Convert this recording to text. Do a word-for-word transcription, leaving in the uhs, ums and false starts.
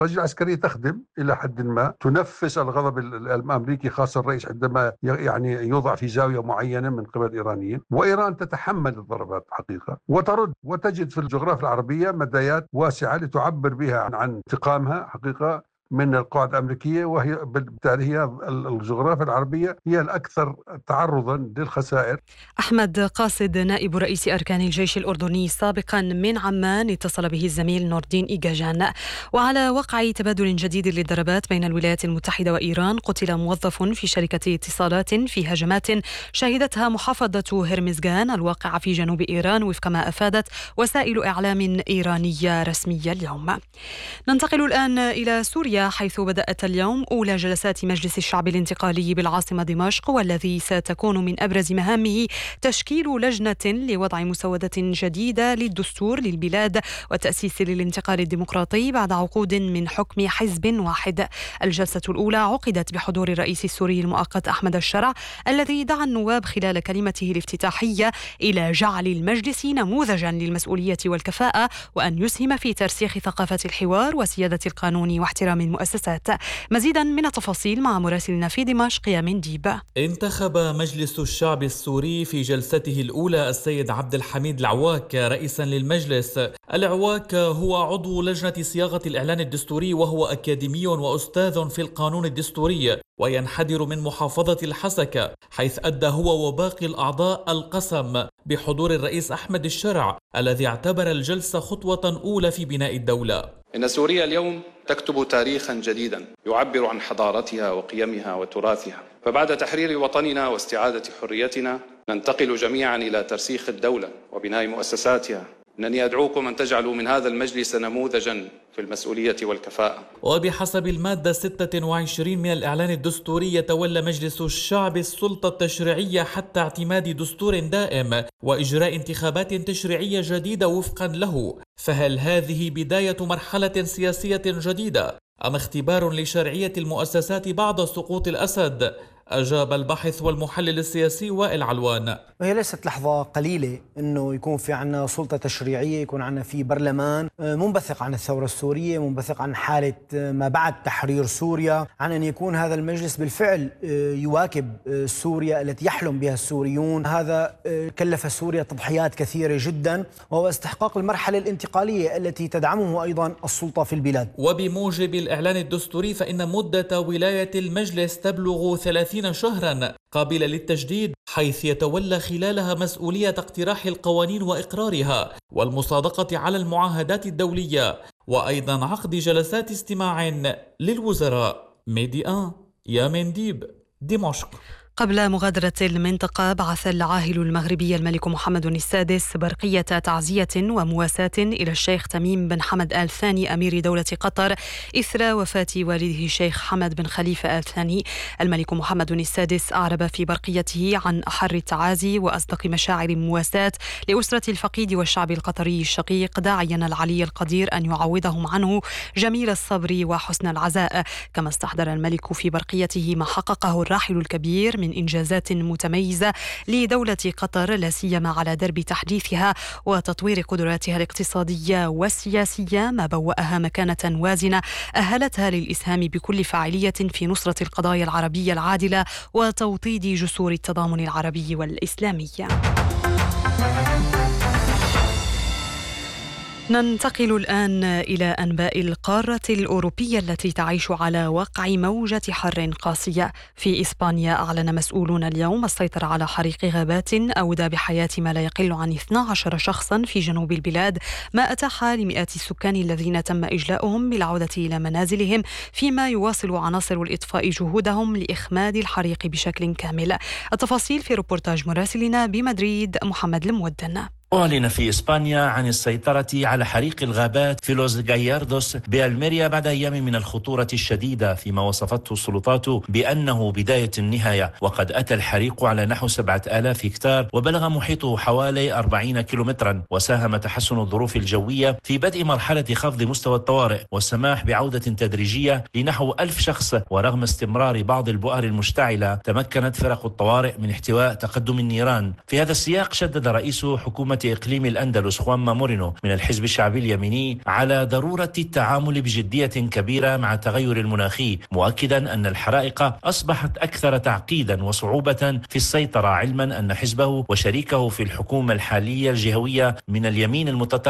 العسكرية تخدم إلى حد ما، تنفس الغضب الأمريكي خاصة الرئيس عندما يعني يوضع في زاوية معينة من قبل الإيرانيين، وإيران تتحمل الضربات حقيقة وترد، وتجد في الجغرافيا العربية مدايات واسعة لتعبر بها عن انتقامها حقيقة من القواعد الأمريكية، وهي بالتالي هي الجغرافيا العربية هي الأكثر تعرضا للخسائر. أحمد قاصد نائب رئيس أركان الجيش الأردني سابقا من عمان اتصل به الزميل نوردين إيجاجان. وعلى وقع تبادل جديد للضربات بين الولايات المتحدة وإيران، قتل موظف في شركة اتصالات في هجمات شهدتها محافظة هرمزغان الواقعة في جنوب إيران، وفق ما أفادت وسائل إعلام إيرانية رسمية اليوم. ننتقل الآن إلى سوريا، حيث بدأت اليوم أولى جلسات مجلس الشعب الانتقالي بالعاصمة دمشق، والذي ستكون من أبرز مهامه تشكيل لجنة لوضع مسودة جديدة للدستور للبلاد وتأسيس للانتقال الديمقراطي بعد عقود من حكم حزب واحد. الجلسة الأولى عقدت بحضور الرئيس السوري المؤقت أحمد الشرع، الذي دعا النواب خلال كلمته الافتتاحية إلى جعل المجلس نموذجا للمسؤولية والكفاءة، وأن يسهم في ترسيخ ثقافة الحوار وسيادة القانون واحترام المؤسسات. مزيدا من التفاصيل مع مراسلنا في دمشق يامن ديب. انتخب مجلس الشعب السوري في جلسته الأولى السيد عبد الحميد العواك رئيسا للمجلس. العواك هو عضو لجنة صياغة الإعلان الدستوري، وهو أكاديمي وأستاذ في القانون الدستوري، وينحدر من محافظة الحسكة، حيث أدى هو وباقي الأعضاء القسم بحضور الرئيس أحمد الشرع، الذي اعتبر الجلسة خطوة أولى في بناء الدولة. إن سوريا اليوم تكتب تاريخا جديدا يعبر عن حضارتها وقيمها وتراثها، فبعد تحرير وطننا واستعادة حريتنا ننتقل جميعا إلى ترسيخ الدولة وبناء مؤسساتها. إنني أدعوكم أن تجعلوا من هذا المجلس نموذجا في المسؤولية والكفاءة. وبحسب المادة ستة وعشرين من الإعلان الدستوري، يتولى مجلس الشعب السلطة التشريعية حتى اعتماد دستور دائم وإجراء انتخابات تشريعية جديدة وفقا له. فهل هذه بداية مرحلة سياسية جديدة أم اختبار لشرعية المؤسسات بعد سقوط الأسد؟ أجاب الباحث والمحلل السياسي وائل علوان. وهي ليست لحظة قليلة أنه يكون في عنا سلطة تشريعية، يكون عنا في برلمان منبثق عن الثورة السورية، منبثق عن حالة ما بعد تحرير سوريا، عن أن يكون هذا المجلس بالفعل يواكب سوريا التي يحلم بها السوريون. هذا كلف سوريا تضحيات كثيرة جدا، وهو استحقاق المرحلة الانتقالية التي تدعمه أيضا السلطة في البلاد. وبموجب الإعلان الدستوري فإن مدة ولاية المجلس تبلغ ثلاثين شهرا قابلة للتجديد، حيث يتولى خلالها مسؤولية اقتراح القوانين وإقرارها والمصادقة على المعاهدات الدولية، وأيضا عقد جلسات استماع للوزراء. ميدي آن يامن ديب، دمشق. قبل مغادرة المنطقة، بعث العاهل المغربي الملك محمد السادس برقية تعزية ومواساة إلى الشيخ تميم بن حمد آل ثاني أمير دولة قطر إثر وفاة والده الشيخ حمد بن خليفة آل ثاني. الملك محمد السادس أعرب في برقيته عن أحر التعازي وأصدق مشاعر المواساة لأسرة الفقيد والشعب القطري الشقيق، داعيا العلي القدير أن يعوضهم عنه جميل الصبر وحسن العزاء. كما استحضر الملك في برقيته ما حققه الراحل الكبير من إنجازات متميزة لدولة قطر، لا سيما على درب تحديثها وتطوير قدراتها الاقتصادية والسياسية، ما بوأها مكانة وازنة أهلتها للإسهام بكل فاعلية في نصرة القضايا العربية العادلة وتوطيد جسور التضامن العربي والإسلامي. ننتقل الآن إلى أنباء القارة الأوروبية التي تعيش على وقع موجة حر قاسية. في إسبانيا أعلن مسؤولون اليوم السيطرة على حريق غابات أودى بحياة ما لا يقل عن اثني عشر شخصا في جنوب البلاد، ما أتاح لمئات السكان الذين تم إجلاؤهم بالعودة إلى منازلهم، فيما يواصل عناصر الإطفاء جهودهم لإخماد الحريق بشكل كامل. التفاصيل في روبورتاج مراسلنا بمدريد محمد المودن. أعلن في إسبانيا عن السيطرة على حريق الغابات في لوز غاياردوس بألميريا بعد أيام من الخطورة الشديدة، فيما وصفته السلطات بأنه بداية النهاية. وقد أتى الحريق على نحو سبعة آلاف هكتار وبلغ محيطه حوالي أربعين كيلومترا، وساهم تحسن الظروف الجوية في بدء مرحلة خفض مستوى الطوارئ والسماح بعودة تدريجية لنحو ألف شخص. ورغم استمرار بعض البؤر المشتعلة، تمكنت فرق الطوارئ من احتواء تقدم النيران. في هذا السياق شدد رئيس حكومة إقليم الأندلس خوانما مورينو من الحزب الشعبي اليميني على ضرورة التعامل بجدية كبيرة مع التغير المناخي، مؤكدا أن الحرائق أصبحت أكثر تعقيدا وصعوبة في السيطرة، علما أن حزبه وشريكه في الحكومة الحالية الجهوية من اليمين المتطرف